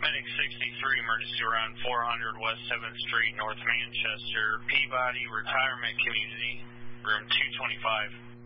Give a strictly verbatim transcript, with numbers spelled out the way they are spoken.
paramedic sixty-three, emergency around four hundred West seventh Street, North Manchester, Peabody Retirement Community, room two twenty-five.